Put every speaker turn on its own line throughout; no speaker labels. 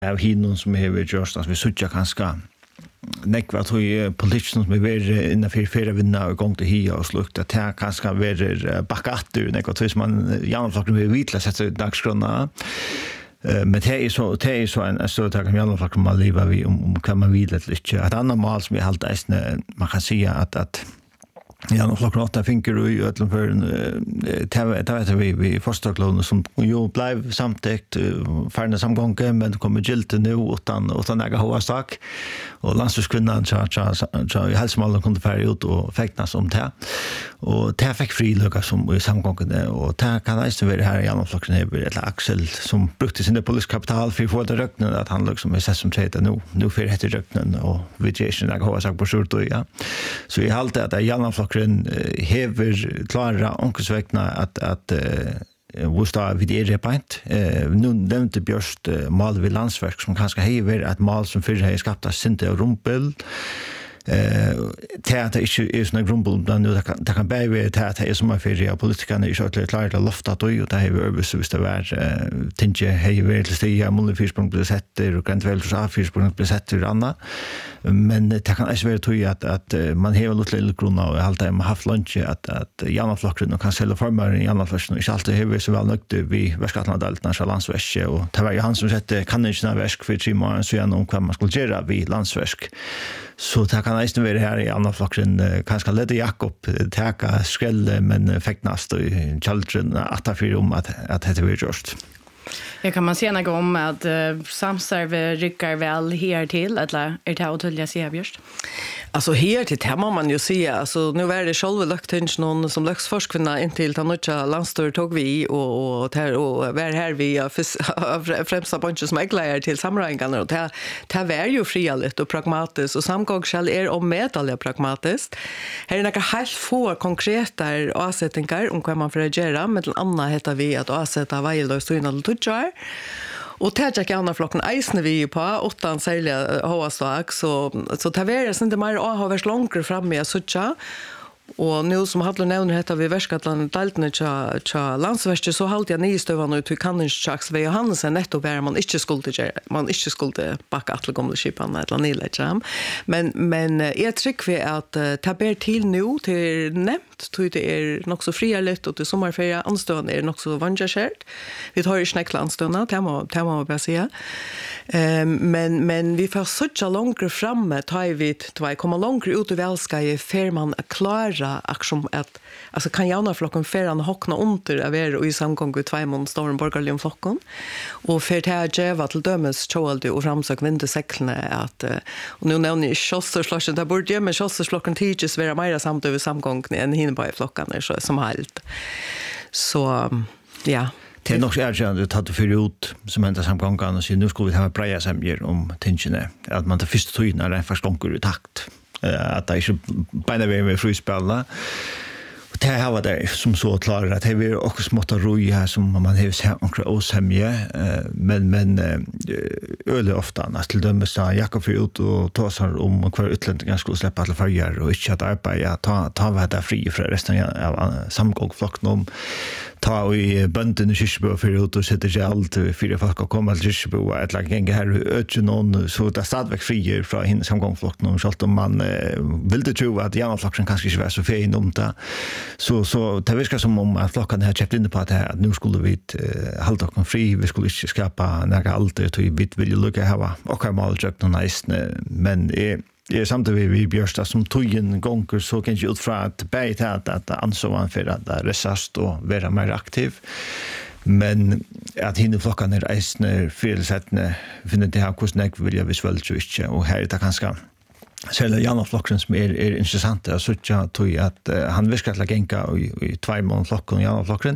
av hinnon som har gjort, altså vi suttja kanskje nekva tog politikken som er innenfor fire vinner og gong til hia og slukt, at det kanskje være bakkatter, nekva tog som man gjennomflokken vil vitla sette dagsgrunna. Men det är så en så att kan jag faktiskt mal leva vi om kan man vidare lite. Ett annat mål som vi helt man kan säga att ja, nog klockan 8 finker och i ödlan för det vet vi förstaklån som ju blev samtäckt färna samgången men kommer gilt nu utan några hoa sak och landslagskvinnan så i hälsomålen kunde färja ut och fäktas om det och det fick frilöka som i samgången och det kan nästan vara här i Janoflocken eller Axel som brukte sin politiska kapital för att få det röknen att han liksom är sett som träta nu för det röknen och vi ger några hoa sak på skjort och ja så i allt det att Janoflocken hever klara onkelsvägna att Vusta vid repaint nu nämnde Björst mal vid landsverk som kanske hever ett mal som för har skapat sinte och rumpel teater är såna grumbel då nu det kan bära teater är som för politikerna är så att klara att lofta då och det är översus det var tänke hever till stiga målfyrspunkt blir sätter och kan väl så A4-punkt blir sätter andra men det kan också vara tog att man har lite grunna och allt det man haft lunch att Janoflocken och kan sälja formar i Janoflocken inte alltid hever så väl nökt vi Västgötaland nationella landsväske och det var ju han som sette kannicherna väsk för 3 månader så genom vad man skulle göra vid landsväsk så det kan nästan vara här i Janoflocken kanske lite Jakob täcka skräll men fäktnast och children att ta för om att det blir just.
Jag kan man se något om att samsarve rycker väl här till eller är det otydliga sävjörst?
Alltså här till tema man ju se alltså nu är det själva löktens någon som löksforskvinna intill ta några landstor tog vi och var här vi främsta bunch som äglar till samrådingarna och det var ju frialigt och pragmatiskt och samgångskäll är om medalja pragmatiskt. Här är några helt få konkreta avsättningar om vad man får göra med en annan heter vi att avsätta varje så innan tutjar. Och det jag kan flocken eisne vi på 8 sälja hårslag så tar vi sen det mer har varit långt fram med sucha och nu som hade nämnt heter vi Västgötaland daltne cha landsväste så halt jag nystövan ut hur kan inte chaks vi Johansen netto var man inte skulle backa att gamla skipan eller nylecham men jag tycker att ta ber till nu till nämnt tror det är nog så friarligt och till sommarferie anstående är nog så vanskligt vi tar ju snäckla anstående tema bara säga men vi får så långt framme tar vi två komma långt ut och väl ska ju för man klara aktion att alltså kan Janoflocken förran hockna under över i samgång med 2 mån storm borgerliga flocken och för det geva till dömes tjolde och framsök vintersäcklarna att och nu nämner ni schosserslagen där borde med schosserslocken teaches vara mer samt över samgång än hinner på flockarna så som helt så ja.
Det är nog erkännande att det för ut som ända samgångarna och så nu ska vi ha breja samger om tingene att man tar första tydna det först gånger i takt att det inte bara med frispelna och det här var det som så klarar att det är också smått roj här som man har sett några osämje men öle ofta när till dömes Jakob ut och tar om kvar utlänningar skulle släppa till färger och inte att arbeta ta vad det fri för resten av samgångsflocken om ta i bönden i Kyrkjebo för ut och sätter sig allt för folk att komma till Kyrkjebo ett lag gänga här öde någon så det stadväck frier från hin samgångsflocken och så om man vill det tro att Janoflocken kanske inte var så fin om det så det verkar som om att flocken har köpt in på att nu skulle vi hålla oss fri vi skulle inte skapa några alter så vi vill lucka här och kan mal köpt någon nice men är samtidigt vi Björsta som tog en gånger så kan ju utfra att bäta att ansåg för att resast och vara mer aktiv men att hinna flockan är äsner felsättne finner det här kostnad vill jag visuellt ju inte och här är det ganska själva Janoflocken som är intressant att söka tog att han viskar att gänga i 2 månader flocken Janoflocken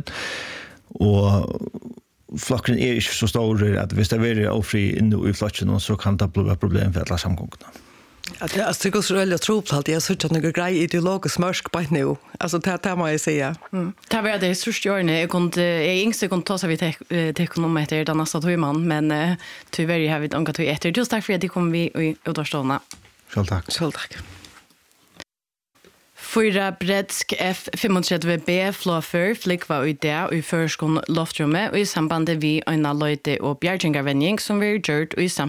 och flocken är inte så stor att hvis det är ofri inne i flocken så kan det bli problem för alla samgångarna.
Jag tycker så väldigt tropalt jag söker några grej ideologisk mörsk på nu. Alltså det må jag säga.
Det var det största görne. Jag inte kunde ta sig vid ekonometer den nästa man men tyvärr har vi inte angat efter. Just tack för att det kom vi i återstående.
Själv tack.
Själv tack.
4 Bredsk F-35B flåfer flikva ut det og i førskon loftrummet og i sambandet vi øyna løyde og bjergingarvenning som vi har gjort og i